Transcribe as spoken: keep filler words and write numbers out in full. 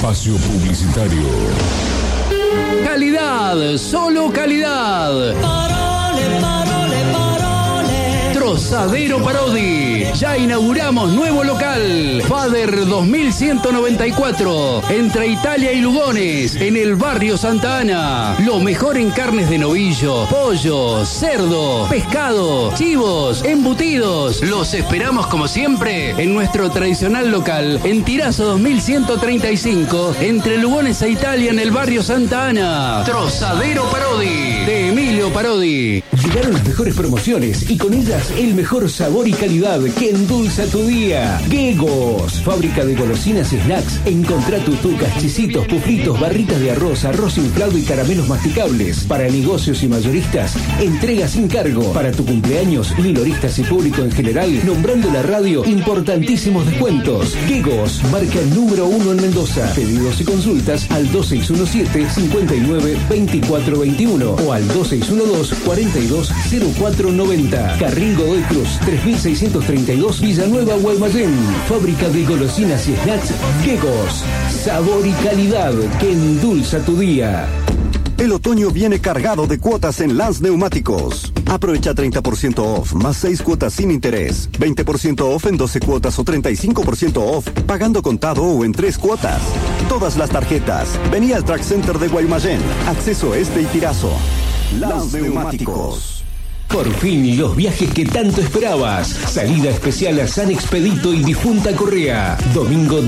Espacio publicitario. Calidad, solo calidad. Parole, parole, parole. Trozadero Parodi. Ya inauguramos nuevo local. Fader dos mil ciento noventa y cuatro. Entre Italia y Lugones. En el barrio Santa Ana. Lo mejor en carnes de novillo, pollo, cerdo, pescado, chivos, embutidos. Los esperamos como siempre en nuestro tradicional local. En Tirazo dos mil ciento treinta y cinco. Entre Lugones e Italia en el barrio Santa Ana. Trozadero Parodi. De Emilio Parodi. Llegaron las mejores promociones y con ellas el mejor sabor y calidad que endulza tu día. Guegos, fábrica de golosinas y snacks. Encontrá tutucas, chisitos, pufritos, barritas de arroz, arroz inflado y caramelos masticables. Para negocios y mayoristas, entrega sin cargo. Para tu cumpleaños, minoristas y público en general, nombrando la radio, importantísimos descuentos. Guegos, marca número uno en Mendoza. Pedidos y consultas al dos seis uno siete, cinco nueve, dos cuatro dos uno o al dos seis uno dos, cuatro dos cero cuatro nueve cero. Carril Godoy Cruz, tres mil seiscientos treinta y dos, Villanueva, Guaymallén. Fábrica de golosinas y snacks Guegos. Sabor y calidad que endulza tu día. El otoño viene cargado de cuotas en Lance Neumáticos. Aprovecha treinta por ciento off, más seis cuotas sin interés, veinte por ciento off en doce cuotas o treinta y cinco por ciento off, pagando contado o en tres cuotas. Todas las tarjetas. Vení al Track Center de Guaymallén, acceso este y Tirazo. Lance Neumáticos. Por fin, los viajes que tanto esperabas. Salida especial a San Expedito y Difunta Correa. Domingo